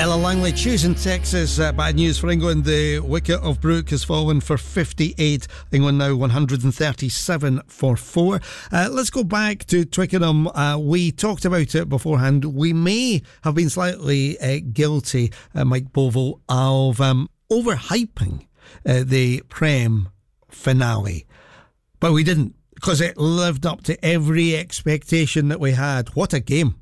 Ella Langley, choosing Texas. Bad news for England. The wicket of Brooke has fallen for 58. England now 137 for 4. Let's go back to Twickenham. We talked about it beforehand. We may have been slightly guilty, Mike Bovell, of overhyping the Prem finale. But we didn't, because it lived up to every expectation that we had. What a game.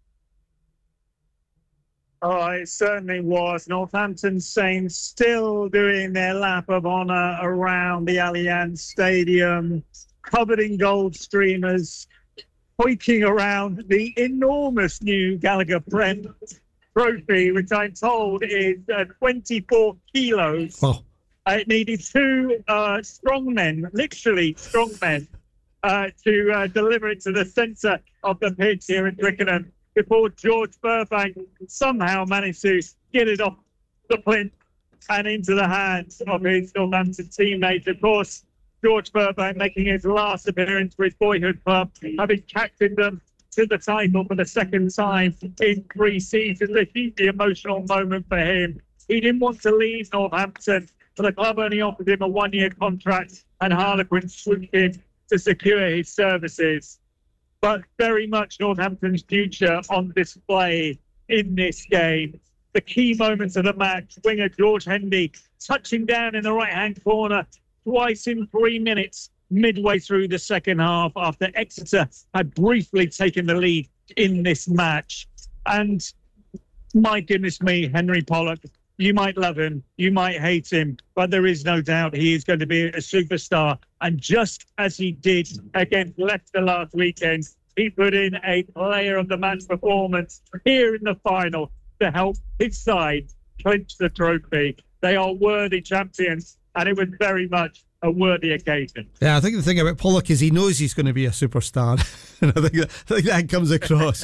Oh, it certainly was. Northampton Saints still doing their lap of honour around the Allianz Stadium, covered in gold streamers, hoiking around the enormous new Gallagher Prem trophy, which I'm told is 24 kilos. Oh. It needed two strongmen, literally strongmen, to deliver it to the centre of the pitch here in Twickenham, before George Burbank somehow managed to get it off the plinth and into the hands of his Northampton teammates. Of course, George Burbank making his last appearance for his boyhood club, having captained them to the title for the second time in 3 seasons. A hugely emotional moment for him. He didn't want to leave Northampton, but the club only offered him a 1-year contract, and Harlequin swooped in to secure his services. But very much Northampton's future on display in this game. The key moments of the match, winger George Hendy touching down in the right-hand corner twice in 3 minutes, midway through the second half, after Exeter had briefly taken the lead in this match. And my goodness me, Henry Pollock, you might love him, you might hate him, but there is no doubt he is going to be a superstar. And just as he did against Leicester last weekend, he put in a player of the match performance here in the final to help his side clinch the trophy. They are worthy champions, and it was very much a worthy occasion. Yeah, I think the thing about Pollock is he knows he's going to be a superstar. And I think that comes across.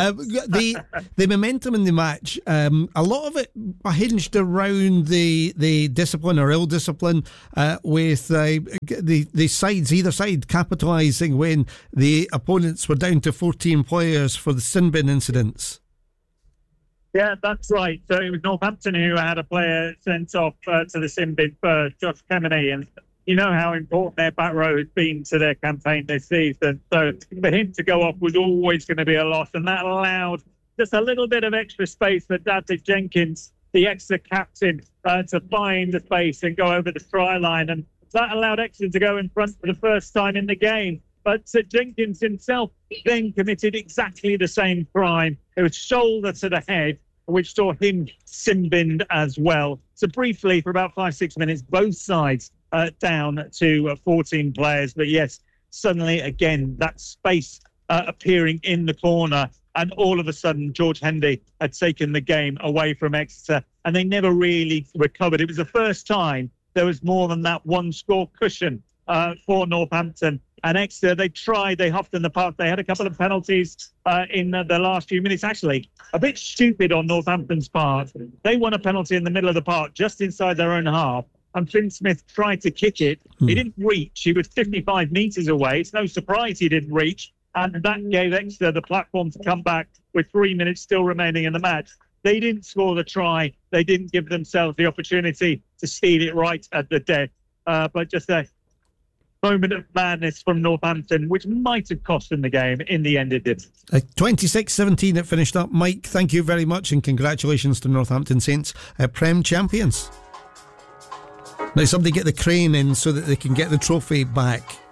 The momentum in the match, a lot of it hinged around the discipline or ill discipline, with the sides, either side, capitalising when the opponents were down to 14 players for the sin bin incidents. Yeah, that's right. So it was Northampton who had a player sent off to the sin bin for Josh Kemeny, and you know how important their back row has been to their campaign this season. So for him to go off was always going to be a loss, and that allowed just a little bit of extra space for Dante Jenkins, the Exeter captain, to find the space and go over the try line. And that allowed Exeter to go in front for the first time in the game. But Jenkins himself then committed exactly the same crime. It was shoulder to the head, which saw him sin-binned as well. So briefly, for about 5-6 minutes, both sides down to 14 players. But yes, suddenly, again, that space appearing in the corner. And all of a sudden, George Hendy had taken the game away from Exeter, and they never really recovered. It was the first time there was more than that one score cushion for Northampton. And Exeter, they tried, they huffed in the park. They had a couple of penalties in the last few minutes. Actually, a bit stupid on Northampton's part. They won a penalty in the middle of the park, just inside their own half. And Finn Smith tried to kick it. He didn't reach. He was 55 metres away. It's no surprise he didn't reach. And that gave Exeter the platform to come back with 3 minutes still remaining in the match. They didn't score the try. They didn't give themselves the opportunity to steal it right at the death. But just a moment of madness from Northampton, which might have cost them the game. In the end, it did. 26-17 it finished up. Mike, thank you very much, and congratulations to Northampton Saints, Prem champions. Now somebody get the crane in so that they can get the trophy back.